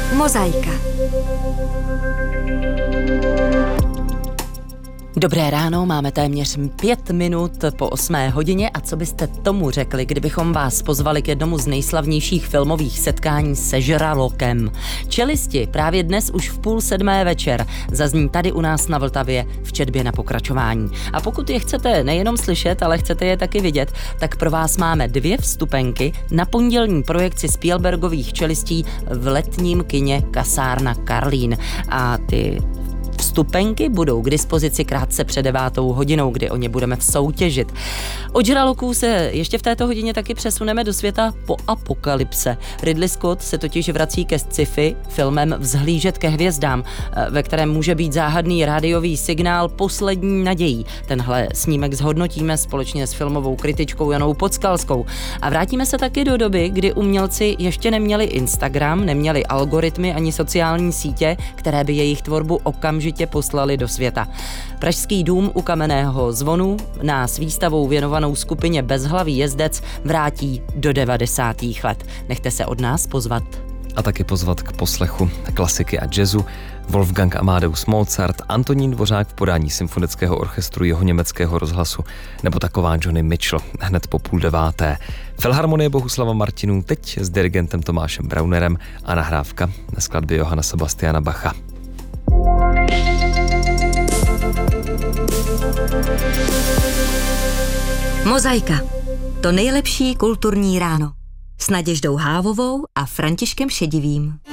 Mozaika. Dobré ráno, máme téměř 5 minut po 8 hodině a co byste tomu řekli, kdybychom vás pozvali k jednomu z nejslavnějších filmových setkání se žralokem. Čelisti právě dnes už v 6:30 večer zazní tady u nás na Vltavě v četbě na pokračování. A pokud je chcete nejenom slyšet, ale chcete je taky vidět, tak pro vás máme 2 vstupenky na pondělní projekci Spielbergových čelistí v letním kině Kasárna Karlín. A ty vstupenky budou k dispozici krátce před 9 hodinou, kdy o ně budeme soutěžit. Od žraloků se ještě v této hodině taky přesuneme do světa po apokalypse. Ridley Scott se totiž vrací ke sci-fi filmem Vzhlížet ke hvězdám, ve kterém může být záhadný rádiový signál poslední nadějí. Tenhle snímek zhodnotíme společně s filmovou kritičkou Janou Podskalskou. A vrátíme se taky do doby, kdy umělci ještě neměli Instagram, neměli algoritmy ani sociální sítě, které by jejich tvorbu okamžitě poslali do světa. Pražský dům u Kamenného zvonu nás výstavou věnovanou skupině Bezhlavý jezdec vrátí do 90. let. Nechte se od nás pozvat. A taky pozvat k poslechu klasiky a jazzu Wolfgang Amadeus Mozart, Antonín Dvořák v podání Symfonického orchestru Jihoněmeckého rozhlasu nebo taková Johnny Mitchell hned po 8:30. Filharmonie Bohuslava Martinů teď s dirigentem Tomášem Braunerem a nahrávka na skladbě Johanna Sebastiana Bacha. Mozaika. To nejlepší kulturní ráno. S Naděždou Hávovou a Františkem Šedivým.